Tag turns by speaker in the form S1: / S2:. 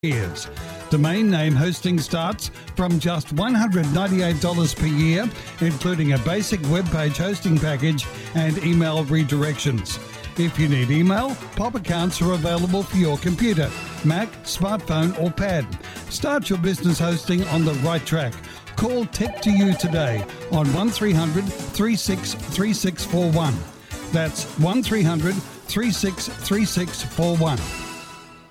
S1: years. Domain name hosting starts from just $198 per year, including a basic web page hosting package and email redirections. If you need email, POP accounts are available for your computer, Mac, smartphone or pad. Start your business hosting on the right track. Call Tech2You today on 1300 363641. That's 1300 363641.